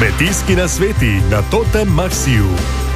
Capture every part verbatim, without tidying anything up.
Kmetijski nasveti na Totem Maxiju.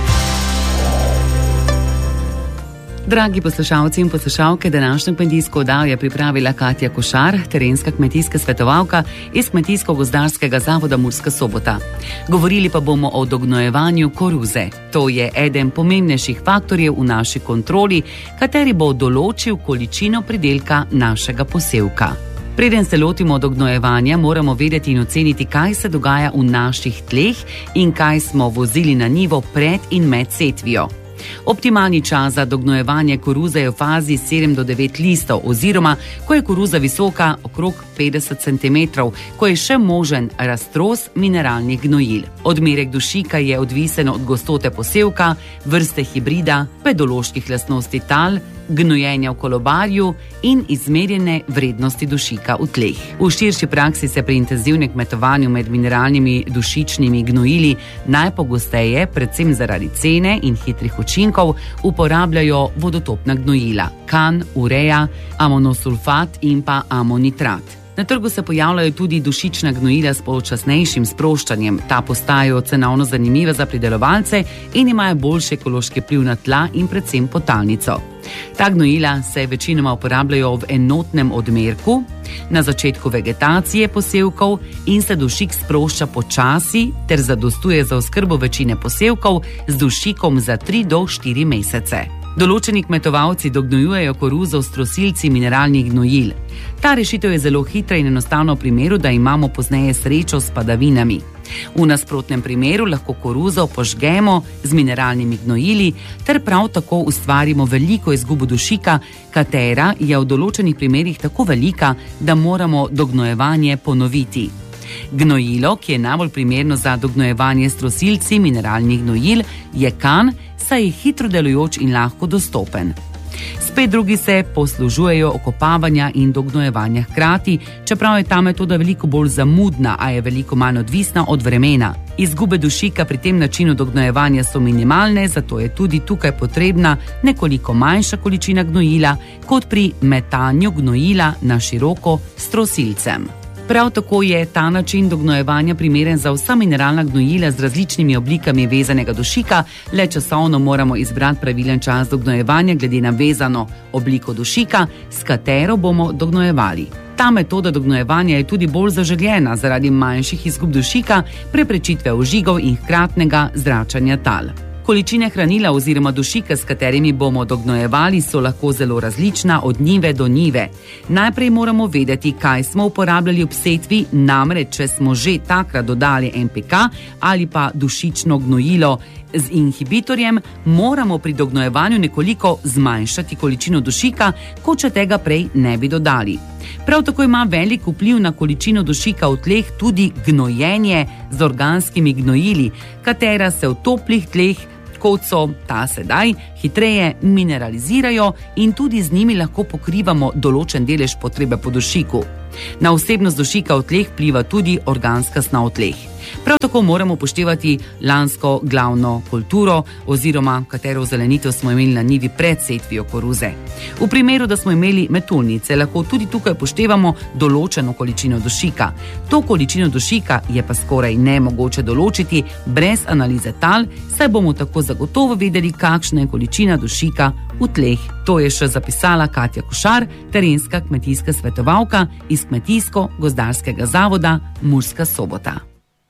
Dragi poslušalci in poslušalke, današnjo kmetijsko oddajo je pripravila Katja Košar, terenska kmetijska svetovalka iz Kmetijsko-gozdarskega zavoda Murska Sobota. Govorili pa bomo o dognojevanju koruze. To je eden pomembnejših faktorjev v naši kontroli, kateri bo določil količino pridelka našega posevka. Preden se lotimo dognojevanja, moramo vedeti in oceniti, kaj se dogaja v naših tleh in kaj smo vozili na njivo pred in med setvijo. Optimalni čas za dognojevanje koruze je v fazi sedem do devet listov oziroma, ko je koruza visoka okrog petdeset centimetrov, ko je še možen raztros mineralnih gnojil. Odmerek dušika je odvisen od gostote posevka, vrste hibrida, pedoloških lastnosti tal, gnojenja v kolobarju in izmerjene vrednosti dušika v tleh. V širši praksi se pri intenzivnem kmetovanju med mineralnimi dušičnimi gnojili najpogosteje, predvsem zaradi cene in hitrih učinkov, uporabljajo vodotopna gnojila, kan, urea, amonosulfat in pa amonitrat. Na trgu se pojavljajo tudi dušična gnojila s počasnejšim sproščanjem. Ta postajajo cenovno zanimiva za pridelovalce in imajo boljši ekološki vpliv na tla in predvsem potalnico. Ta gnojila se večinoma uporabljajo v enotnem odmerku, na začetku vegetacije posevkov in se dušik sprošča počasi ter zadostuje za oskrbo večine posevkov z dušikom za tri do štiri mesece. Določeni kmetovalci dognojujejo koruzo s trosilci mineralnih gnojil. Ta rešitev je zelo hitra in enostavna v primeru, da imamo pozneje srečo s padavinami. V nasprotnem primeru lahko koruzo požgemo z mineralnimi gnojili ter prav tako ustvarimo veliko izgubo dušika, katera je v določenih primerih tako velika, da moramo dognojevanje ponoviti. Gnojilo, ki je najbolj primerno za dognojevanje s trosilci mineralnih gnojil, je kan, saj je hitro delujoč in lahko dostopen. Spet drugi se poslužujejo okopavanja in dognojevanja hkrati, čeprav je ta metoda veliko bolj zamudna, a je veliko manj odvisna od vremena. Izgube dušika pri tem načinu dognojevanja so minimalne, zato je tudi tukaj potrebna nekoliko manjša količina gnojila, kot pri metanju gnojila na široko s trosilcem. Prav tako je ta način dognojevanja primeren za vsa mineralna gnojila z različnimi oblikami vezanega dušika, le časovno moramo izbrati pravilen čas dognojevanja glede na vezano obliko dušika, s katero bomo dognojevali. Ta metoda dognojevanja je tudi bolj zaželjena zaradi manjših izgub dušika, preprečitve ožigov in hkratnega zračanja tal. Količine hranila oziroma dušika, s katerimi bomo dognojevali, so lahko zelo različna od njive do njive. Najprej moramo vedeti, kaj smo uporabljali ob setvi, namreč če smo že takrat dodali en pe ka ali pa dušično gnojilo z inhibitorjem, moramo pri dognojevanju nekoliko zmanjšati količino dušika, kot če tega prej ne bi dodali. Prav tako ima velik vpliv na količino dušika v tleh tudi gnojenje z organskimi gnojili, katera se v toplih tleh, kot so ta sedaj, hitreje mineralizirajo in tudi z njimi lahko pokrivamo določen delež potrebe po dušiku. Na vsebnost dušika v tleh vpliva tudi organska snov v tleh. Prav tako moramo upoštevati lansko glavno kulturo oziroma katero zelenitev smo imeli na njivi pred setvijo koruze. V primeru, da smo imeli metuljnice, lahko tudi tukaj upoštevamo določeno količino dušika. To količino dušika je pa skoraj nemogoče določiti brez analize tal, saj bomo tako zagotovo vedeli, kakšna je količina dušika v tleh. To je še zapisala Katja Košar, terenska kmetijska svetovalka iz Kmetijsko-gozdarskega zavoda Murska Sobota.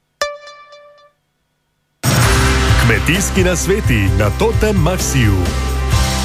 Kmetijski nasveti na Totem Maxiju.